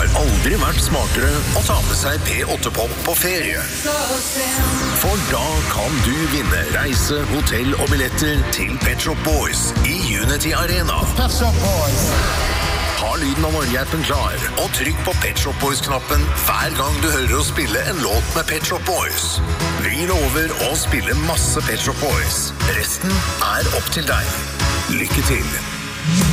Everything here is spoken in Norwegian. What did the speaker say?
har aldri vært smartere å ta med seg P8-pop på ferie. For da kan du vinne reise, hotell og billetter til Pet Shop Boys i Unity Arena. Pet Shop Boys. Ha lyden av Norge-appen klar, og trykk på Pet Shop Boys-knappen hver gang du hører å spille en låt med Pet Shop Boys. Vi lover å spille masse Pet Shop Boys. Resten er opp til deg. Lykke til!